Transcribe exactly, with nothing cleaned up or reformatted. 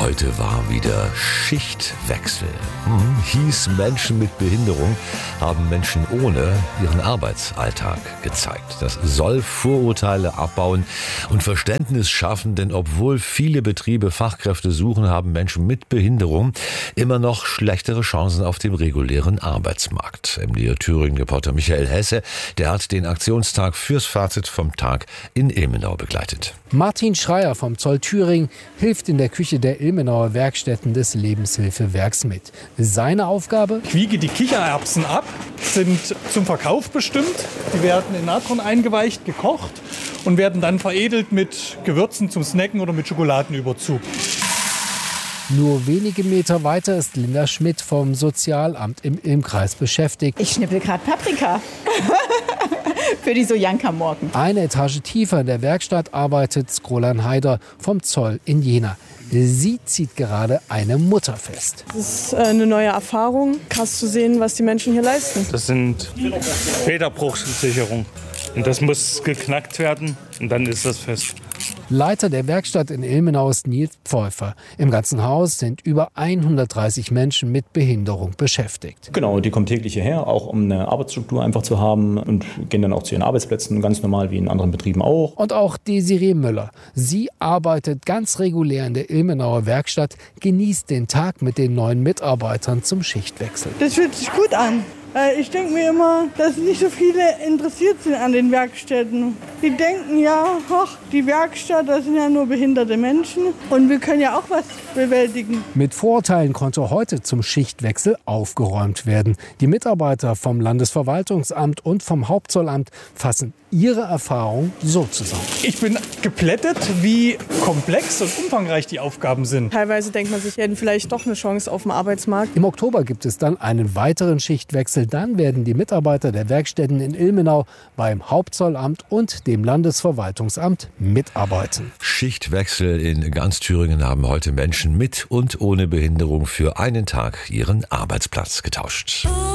Heute war wieder Schichtwechsel. Hm, hieß, Menschen mit Behinderung haben Menschen ohne ihren Arbeitsalltag gezeigt. Das soll Vorurteile abbauen und Verständnis schaffen, denn obwohl viele Betriebe Fachkräfte suchen, haben Menschen mit Behinderung immer noch schlechtere Chancen auf dem regulären Arbeitsmarkt. M D R Thüringen-Reporter Michael Hesse, der hat den Aktionstag fürs Fazit vom Tag in Ilmenau begleitet. Martin Schreier vom Zoll Thüringen hilft in der Küche der Ilmenauer Werkstätten des Lebenshilfewerks mit. Seine Aufgabe? Ich wiege die Kichererbsen ab, sind zum Verkauf bestimmt. Die werden in Natron eingeweicht, gekocht und werden dann veredelt mit Gewürzen zum Snacken oder mit Schokoladenüberzug. Nur wenige Meter weiter ist Linda Schmidt vom Sozialamt im Ilmkreis beschäftigt. Ich schnippel gerade Paprika für die Sojanka-Morgen. Eine Etage tiefer in der Werkstatt arbeitet Skrolan Haider vom Zoll in Jena. Sie zieht gerade eine Mutter fest. Es ist eine neue Erfahrung, krass zu sehen, was die Menschen hier leisten. Das sind Federbruchsicherungen. Und das muss geknackt werden und dann ist das fest. Leiter der Werkstatt in Ilmenau ist Nils Pfeuffer. Im ganzen Haus sind über hundertdreißig Menschen mit Behinderung beschäftigt. Genau, die kommen täglich hierher, auch um eine Arbeitsstruktur einfach zu haben und gehen dann auch zu ihren Arbeitsplätzen, ganz normal wie in anderen Betrieben auch. Und auch Desiree Müller. Sie arbeitet ganz regulär in der Ilmenauer Werkstatt, genießt den Tag mit den neuen Mitarbeitern zum Schichtwechsel. Das fühlt sich gut an. Ich denke mir immer, dass nicht so viele interessiert sind an den Werkstätten. Die denken ja, ach, die Werkstatt, das sind ja nur behinderte Menschen und wir können ja auch was bewältigen. Mit Vorurteilen konnte heute zum Schichtwechsel aufgeräumt werden. Die Mitarbeiter vom Landesverwaltungsamt und vom Hauptzollamt fassen ihre Erfahrung so zusammen. Ich bin geplättet, wie komplex und umfangreich die Aufgaben sind. Teilweise denkt man sich, hätten vielleicht doch eine Chance auf dem Arbeitsmarkt. Im Oktober gibt es dann einen weiteren Schichtwechsel. Dann werden die Mitarbeiter der Werkstätten in Ilmenau beim Hauptzollamt und dem Landesverwaltungsamt mitarbeiten. Schichtwechsel in ganz Thüringen haben heute Menschen mit und ohne Behinderung für einen Tag ihren Arbeitsplatz getauscht.